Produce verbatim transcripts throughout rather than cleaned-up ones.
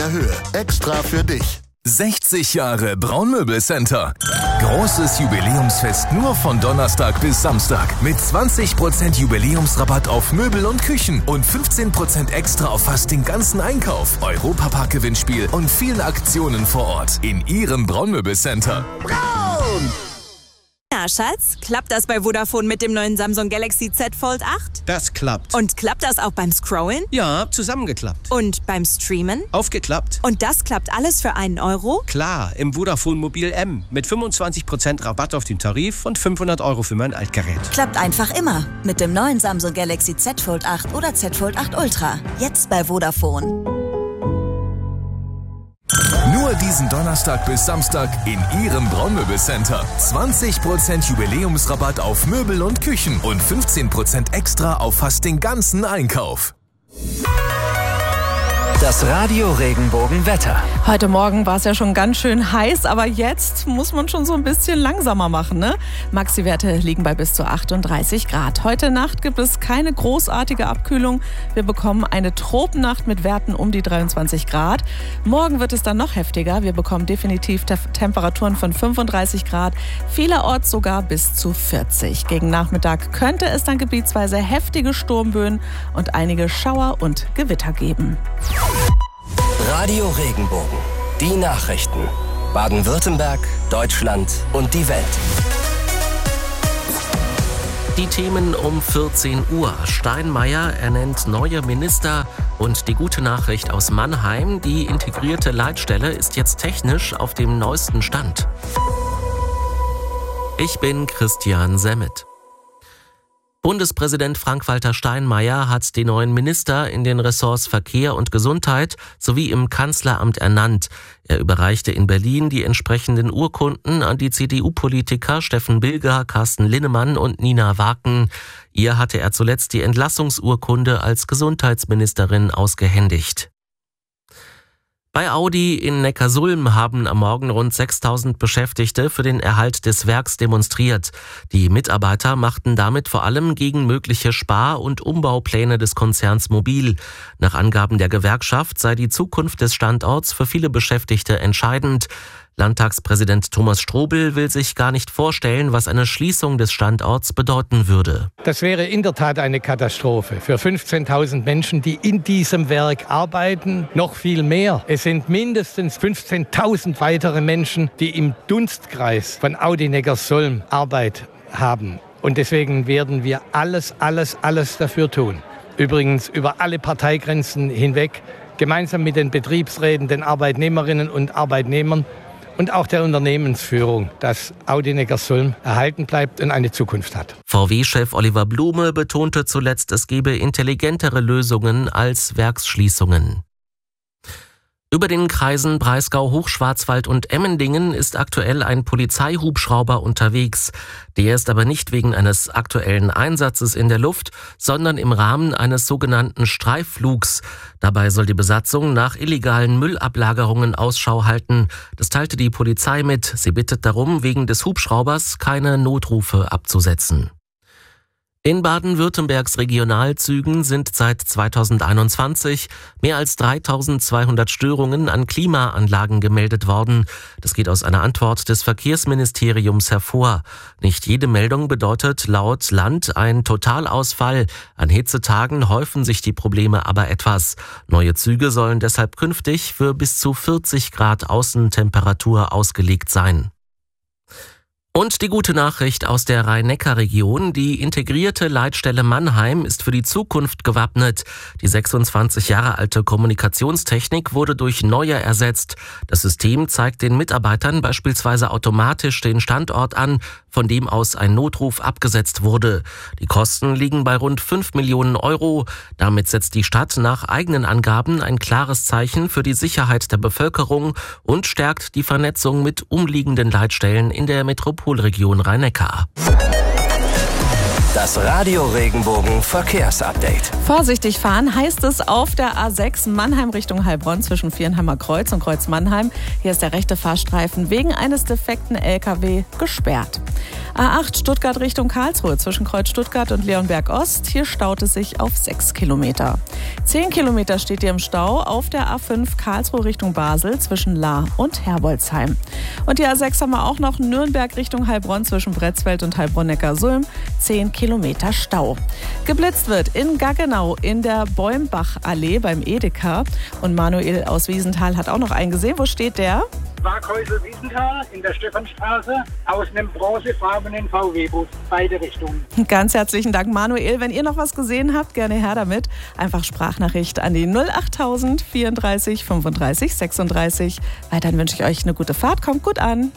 der Höhe. Extra für dich. sechzig Jahre Braunmöbelcenter. Großes Jubiläumsfest nur von Donnerstag bis Samstag. Mit zwanzig Prozent Jubiläumsrabatt auf Möbel und Küchen und fünfzehn Prozent extra auf fast den ganzen Einkauf. Europapark-Gewinnspiel und vielen Aktionen vor Ort in Ihrem Braunmöbelcenter. Braun! Na, Schatz, klappt das bei Vodafone mit dem neuen Samsung Galaxy Z Fold acht? Das klappt. Und klappt das auch beim Scrollen? Ja, zusammengeklappt. Und beim Streamen? Aufgeklappt. Und das klappt alles für einen Euro? Klar, im Vodafone Mobil M. Mit fünfundzwanzig Prozent Rabatt auf den Tarif und fünfhundert Euro für mein Altgerät. Klappt einfach immer. Mit dem neuen Samsung Galaxy Z Fold acht oder Z Fold acht Ultra. Jetzt bei Vodafone. Nur diesen Donnerstag bis Samstag in Ihrem Braunmöbelcenter. zwanzig Prozent Jubiläumsrabatt auf Möbel und Küchen und fünfzehn Prozent extra auf fast den ganzen Einkauf. Das Radio Regenbogen-Wetter. Heute Morgen war es ja schon ganz schön heiß, aber jetzt muss man schon so ein bisschen langsamer machen, ne? Maxi-Werte liegen bei bis zu achtunddreißig Grad. Heute Nacht gibt es keine großartige Abkühlung. Wir bekommen eine Tropennacht mit Werten um die dreiundzwanzig Grad. Morgen wird es dann noch heftiger. Wir bekommen definitiv Te- Temperaturen von fünfunddreißig Grad, vielerorts sogar bis zu vierzig. Gegen Nachmittag könnte es dann gebietsweise heftige Sturmböen und einige Schauer und Gewitter geben. Radio Regenbogen. Die Nachrichten. Baden-Württemberg, Deutschland und die Welt. Die Themen um vierzehn Uhr. Steinmeier ernennt neue Minister und die gute Nachricht aus Mannheim. Die integrierte Leitstelle ist jetzt technisch auf dem neuesten Stand. Ich bin Christian Semmet. Bundespräsident Frank-Walter Steinmeier hat die neuen Minister in den Ressorts Verkehr und Gesundheit sowie im Kanzleramt ernannt. Er überreichte in Berlin die entsprechenden Urkunden an die C D U-Politiker Steffen Bilger, Carsten Linnemann und Nina Waken. Ihr hatte er zuletzt die Entlassungsurkunde als Gesundheitsministerin ausgehändigt. Bei Audi in Neckarsulm haben am Morgen rund sechstausend Beschäftigte für den Erhalt des Werks demonstriert. Die Mitarbeiter machten damit vor allem gegen mögliche Spar- und Umbaupläne des Konzerns mobil. Nach Angaben der Gewerkschaft sei die Zukunft des Standorts für viele Beschäftigte entscheidend. Landtagspräsident Thomas Strobel will sich gar nicht vorstellen, was eine Schließung des Standorts bedeuten würde. Das wäre in der Tat eine Katastrophe für fünfzehntausend Menschen, die in diesem Werk arbeiten. Noch viel mehr. Es sind mindestens fünfzehntausend weitere Menschen, die im Dunstkreis von Audi Neckarsulm Arbeit haben. Und deswegen werden wir alles, alles, alles dafür tun. Übrigens über alle Parteigrenzen hinweg, gemeinsam mit den Betriebsräten, den Arbeitnehmerinnen und Arbeitnehmern und auch der Unternehmensführung, dass Audi Neckarsulm erhalten bleibt und eine Zukunft hat. V W-Chef Oliver Blume betonte zuletzt, es gebe intelligentere Lösungen als Werksschließungen. Über den Kreisen Breisgau, Hochschwarzwald und Emmendingen ist aktuell ein Polizeihubschrauber unterwegs. Der ist aber nicht wegen eines aktuellen Einsatzes in der Luft, sondern im Rahmen eines sogenannten Streifflugs. Dabei soll die Besatzung nach illegalen Müllablagerungen Ausschau halten. Das teilte die Polizei mit. Sie bittet darum, wegen des Hubschraubers keine Notrufe abzusetzen. In Baden-Württembergs Regionalzügen sind seit zweitausendeinundzwanzig mehr als dreitausendzweihundert Störungen an Klimaanlagen gemeldet worden. Das geht aus einer Antwort des Verkehrsministeriums hervor. Nicht jede Meldung bedeutet laut Land ein Totalausfall. An Hitzetagen häufen sich die Probleme aber etwas. Neue Züge sollen deshalb künftig für bis zu vierzig Grad Außentemperatur ausgelegt sein. Und die gute Nachricht aus der Rhein-Neckar-Region. Die integrierte Leitstelle Mannheim ist für die Zukunft gewappnet. Die sechsundzwanzig Jahre alte Kommunikationstechnik wurde durch neue ersetzt. Das System zeigt den Mitarbeitern beispielsweise automatisch den Standort an, von dem aus ein Notruf abgesetzt wurde. Die Kosten liegen bei rund fünf Millionen Euro. Damit setzt die Stadt nach eigenen Angaben ein klares Zeichen für die Sicherheit der Bevölkerung und stärkt die Vernetzung mit umliegenden Leitstellen in der Metropolregion Rhein-Neckar. Das Radio Regenbogen Verkehrsupdate. Vorsichtig fahren heißt es auf der A sechs Mannheim Richtung Heilbronn zwischen Vierenheimer Kreuz und Kreuz Mannheim. Hier ist der rechte Fahrstreifen wegen eines defekten L K W gesperrt. A acht Stuttgart Richtung Karlsruhe zwischen Kreuz Stuttgart und Leonberg Ost. Hier staut es sich auf sechs Kilometer. Zehn Kilometer steht ihr im Stau auf der A fünf Karlsruhe Richtung Basel zwischen Lahr und Herbolzheim. Und die A sechs haben wir auch noch Nürnberg Richtung Heilbronn zwischen Bretzfeld und Heilbronn-Neckarsulm. Zehn Kilometer Stau. Geblitzt wird in Gaggenau in der Bäumbachallee beim Edeka. Und Manuel aus Wiesenthal hat auch noch einen gesehen. Wo steht der? Waghäusel Wiesenthal in der Stephanstraße aus einem bronzefarbenen V W-Bus, beide Richtungen. Ganz herzlichen Dank, Manuel. Wenn ihr noch was gesehen habt, gerne her damit. Einfach Sprachnachricht an die null achttausend vierunddreißig fünfunddreißig sechsunddreißig. Weiterhin wünsche ich euch eine gute Fahrt. Kommt gut an.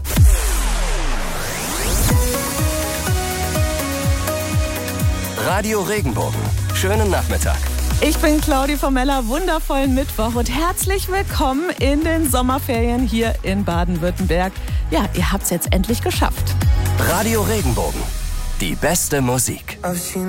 Radio Regenbogen. Schönen Nachmittag. Ich bin Claudi Formella, wundervollen Mittwoch und herzlich willkommen in den Sommerferien hier in Baden-Württemberg. Ja, ihr habt's jetzt endlich geschafft. Radio Regenbogen. Die beste Musik.